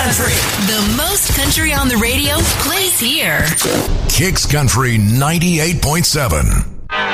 Country. The most country on the radio plays here. Kicks Country 98.7.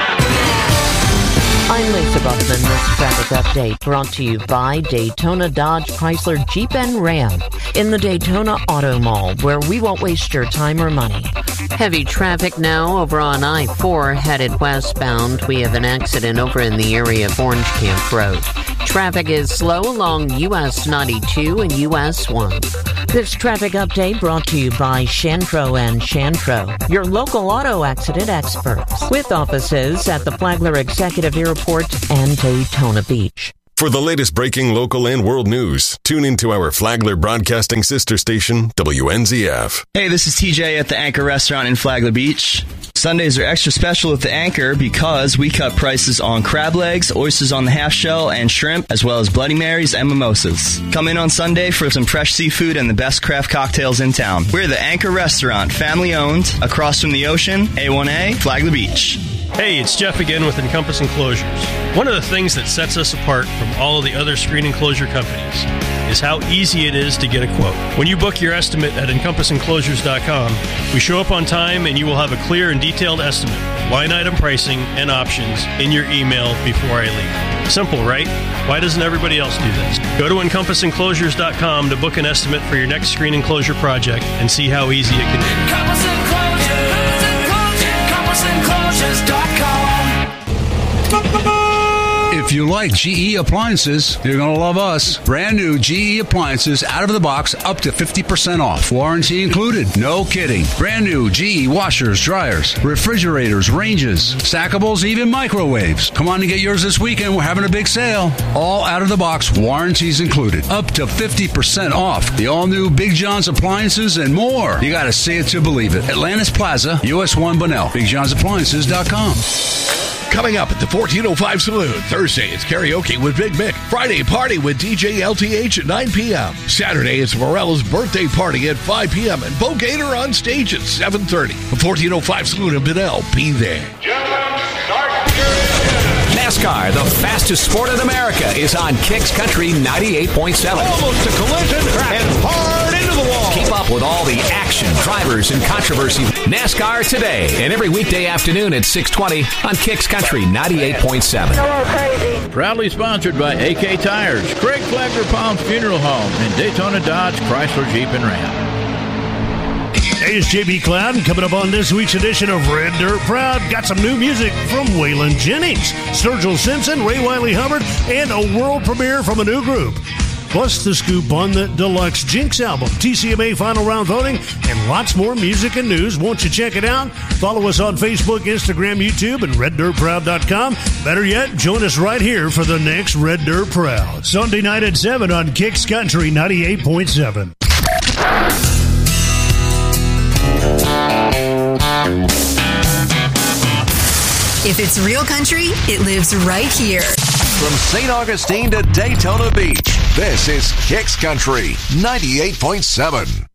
I'm Lisa Buckman. This traffic update brought to you by Daytona Dodge Chrysler Jeep and Ram in the Daytona Auto Mall, where we won't waste your time or money. Heavy traffic now over on I-4 headed westbound. We have an accident over in the area of Orange Camp Road. Traffic is slow along US 92 and US 1. This traffic update brought to you by Shantro and Shantro, your local auto accident experts, with offices at the Flagler Executive Airport and Daytona Beach. For the latest breaking local and world news, tune into our Flagler Broadcasting sister station, WNZF. Hey, this is TJ at the Anchor Restaurant in Flagler Beach. Sundays are extra special at the Anchor because we cut prices on crab legs, oysters on the half shell, and shrimp, as well as Bloody Marys and mimosas. Come in on Sunday for some fresh seafood and the best craft cocktails in town. We're the Anchor Restaurant, family owned, across from the ocean, A1A, Flagler Beach. Hey, it's Jeff again with Encompass Enclosures. One of the things that sets us apart from all of the other screen enclosure companies is how easy it is to get a quote. When you book your estimate at EncompassEnclosures.com, we show up on time and you will have a clear and detailed estimate, line item pricing, and options in your email before I leave. Simple, right? Why doesn't everybody else do this? Go to EncompassEnclosures.com to book an estimate for your next screen enclosure project and see how easy it can be. Encompass Enclosures.com. If you like GE appliances, you're going to love us. Brand new GE appliances out of the box, up to 50% off. Warranty included. No kidding. Brand new GE washers, dryers, refrigerators, ranges, stackables, even microwaves. Come on and get yours this weekend. We're having a big sale. All out of the box, warranties included. Up to 50% off. The all-new Big John's appliances and more. You got to see it to believe it. Atlantis Plaza, US 1 Bunnell. BigJohnsAppliances.com. Coming up at the 1405 Saloon. Thursday, it's karaoke with Big Mick. Friday, party with DJ LTH at 9 p.m. Saturday, it's Morello's birthday party at 5 p.m. and Bo Gator on stage at 7:30. The 1405 Saloon in Bunnell. Be there. NASCAR, the fastest sport in America, is on Kicks Country 98.7. Almost a collision and hard into the wall. Keep up with all the action, drivers, and controversy. NASCAR today and every weekday afternoon at 6:20 on Kicks Country 98.7. Proudly sponsored by AK Tires, Craig Flagler Palms Funeral Home, and Daytona Dodge Chrysler Jeep and Ram. Hey, it's JB Cloud, and coming up on this week's edition of Red Dirt Proud, got some new music from Waylon Jennings, Sturgill Simpson, Ray Wiley Hubbard, and a world premiere from a new group. Plus the scoop on the deluxe Jinx album, TCMA final round voting, and lots more music and news. Won't you check it out? Follow us on Facebook, Instagram, YouTube, and RedDirtProud.com. Better yet, join us right here for the next Red Dirt Proud. Sunday night at 7 on Kicks Country 98.7. If it's real country, it lives right here. From St. Augustine to Daytona Beach, this is Kicks Country 98.7.